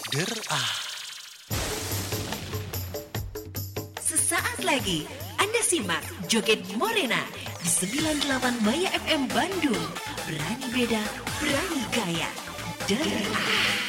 Sesaat lagi Anda simak Joget Morena di 98 Maya FM Bandung. Berani beda, berani gaya.